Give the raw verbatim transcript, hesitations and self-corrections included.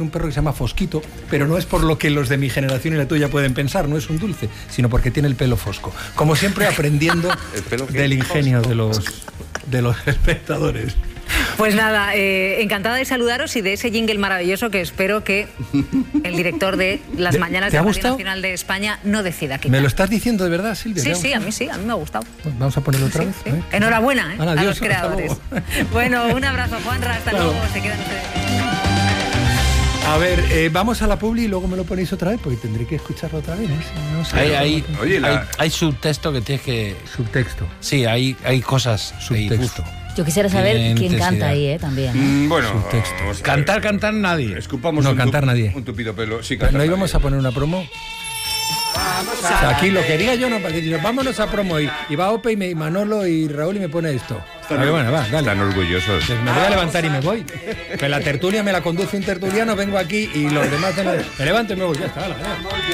un perro que se llama Fosquito, pero no es por lo que los de mi generación y la tuya pueden pensar, no es un dulce, sino porque tiene el pelo fosco. Como siempre, aprendiendo del ingenio de los, de los espectadores. Pues nada, eh, encantada de saludaros y de ese jingle maravilloso que espero que el director de Las Mañanas de la Radio Nacional de España no decida quitar. ¿Me lo estás diciendo de verdad, Silvia? Sí, sí, a mí sí, a mí me ha gustado. Pues vamos a ponerlo otra sí, vez. Sí. ¿eh? Enhorabuena ¿eh? Ana, a adiós, los creadores. Bueno, un abrazo, Juanra, hasta claro. luego, se quedan ustedes. A ver, eh, vamos a la publi y luego me lo ponéis otra vez, porque tendré que escucharlo otra vez, ¿no? No sé, hay, hay, Oye, la... hay, hay subtexto que tienes que... Subtexto. Sí, hay, hay cosas. Subtexto. Ahí, Yo quisiera saber quién necesidad. canta ahí, ¿eh? También. ¿eh? Mm, bueno, vamos cantar, cantar nadie. Escupamos no, un cantar tu, nadie. Un tupido pelo. Sí, ¿No nadie. íbamos a poner una promo? Vamos a... O sea, aquí lo quería yo, no, vámonos a promo y, y va Ope y, me, y Manolo y Raúl y me pone esto. Están, ver, bueno, va, dale. Están orgullosos. Pues me voy a levantar y me voy. Que la tertulia me la conduce un tertuliano, vengo aquí y los demás... Me levanto y me voy, ya está. Dale, dale.